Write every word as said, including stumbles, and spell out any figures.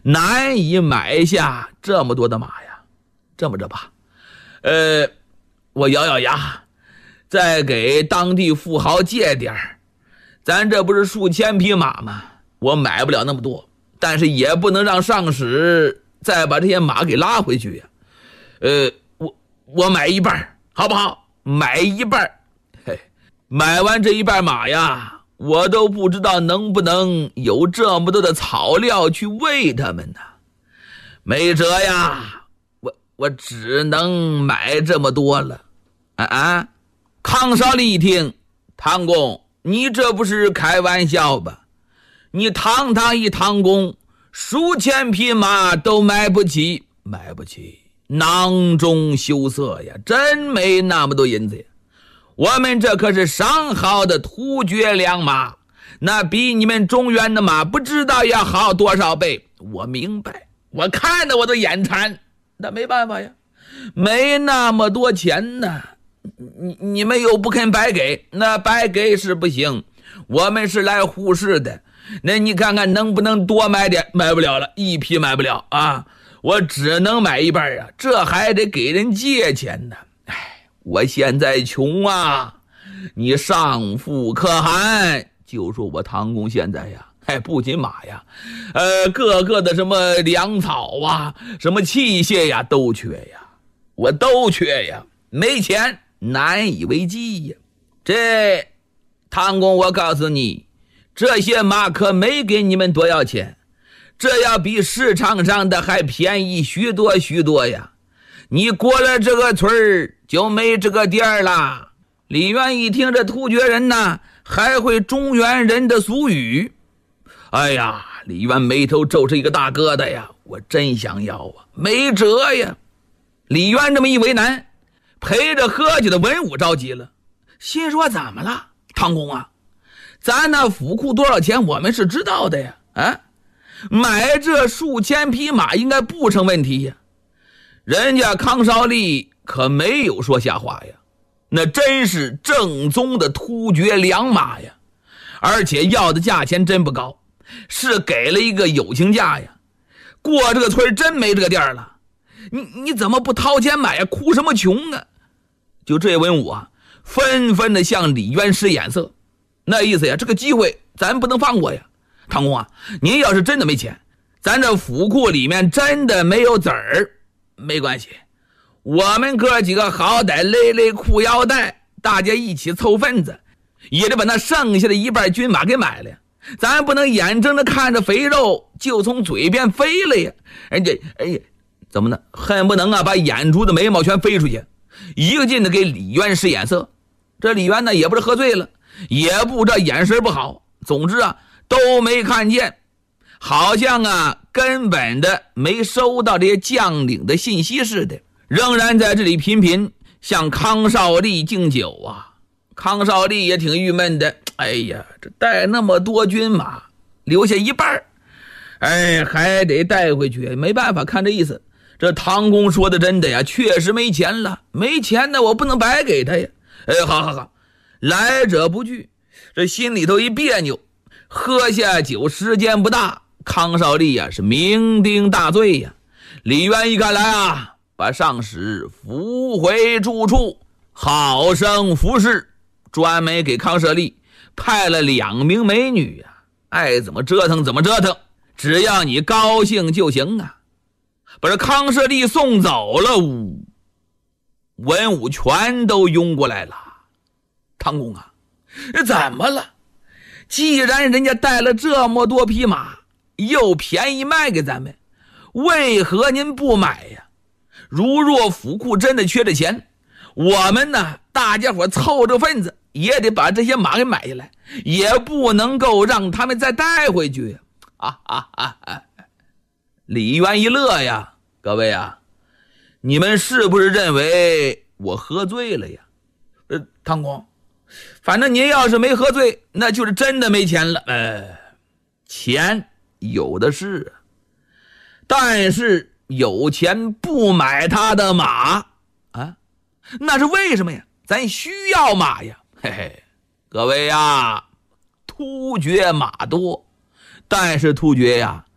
难以买下这么多的马呀。这么着吧，呃，我咬咬牙，再给当地富豪借点儿。咱这不是数千匹马吗？我买不了那么多，但是也不能让上使再把这些马给拉回去呀。呃，我我买一半，好不好？买一半。嘿，买完这一半马呀，我都不知道能不能有这么多的草料去喂他们呢。没辙呀，我我只能买这么多了。啊啊！康少利一听，唐公，你这不是开玩笑吧？你堂堂一唐公，数千匹马都买不起，买不起，囊中羞涩呀，真没那么多银子呀。我们这可是上好的突厥良马，那比你们中原的马不知道要好多少倍。我明白，我看得我都眼馋，那没办法呀，没那么多钱呢。你你们又不肯白给，那白给是不行，我们是来护市的。那你看看能不能多买点？买不了了，一匹买不了啊，我只能买一半啊，这还得给人借钱呢。哎，我现在穷啊，你上富可汗，就说我唐公现在呀，哎，不仅马呀，呃，各个的什么粮草啊，什么器械呀，都缺呀，我都缺呀，没钱难以为继呀。这唐公，我告诉你，这些马可没给你们多少钱，这要比市场上的还便宜许多许多呀。你过了这个村儿就没这个店了。李渊一听这突厥人呢还会中原人的俗语，哎呀，李渊眉头皱成一个大疙瘩呀，我真想要啊，没辙呀。李渊这么一为难，陪着喝酒的文武着急了，心说怎么了？唐公啊，咱那府库多少钱我们是知道的呀，啊，买这数千匹马应该不成问题呀。人家康少利可没有说瞎话呀，那真是正宗的突厥良马呀，而且要的价钱真不高，是给了一个友情价呀。过这个村真没这个店了，你你怎么不掏钱买呀？哭什么穷啊？就这文武啊，纷纷的向李渊使眼色，那意思呀，这个机会咱不能放过呀。唐公啊，您要是真的没钱，咱这府库里面真的没有子儿，没关系，我们哥几个好歹勒勒裤腰带，大家一起凑份子，也得把那剩下的一半军马给买了呀。咱不能眼睁着看着肥肉就从嘴边飞了呀。人家哎呀，怎么呢？恨不能啊把眼珠子眉毛全飞出去，一个劲的给李渊使眼色。这李渊呢也不是喝醉了，也不知道眼神不好，总之啊都没看见，好像啊根本的没收到这些将领的信息似的，仍然在这里频频向康少利敬酒啊。康少利也挺郁闷的，哎呀，这带那么多军马留下一半，哎，还得带回去，没办法，看这意思这唐公说的真的呀，确实没钱了，没钱呢我不能白给他呀。哎，好好好，来者不拒，这心里头一别扭，喝下酒时间不大，康少利呀是酩酊大醉呀。李渊一看来啊，把上使扶回住处，好生服侍，专门给康少利派了两名美女呀，爱怎么折腾怎么折腾，只要你高兴就行啊。把这康少利送走了，呜，文武全都拥过来了。唐公啊，怎么了？既然人家带了这么多匹马，又便宜卖给咱们，为何您不买呀？如若府库真的缺这钱，我们呢大家伙凑着份子也得把这些马给买下来，也不能够让他们再带回去啊啊啊啊！李渊一乐呀，各位啊，你们是不是认为我喝醉了呀？呃，唐公，反正您要是没喝醉，那就是真的没钱了。呃，钱有的是，但是有钱不买他的马啊，那是为什么呀？咱需要马呀，嘿嘿，各位呀，突厥马多，但是突厥呀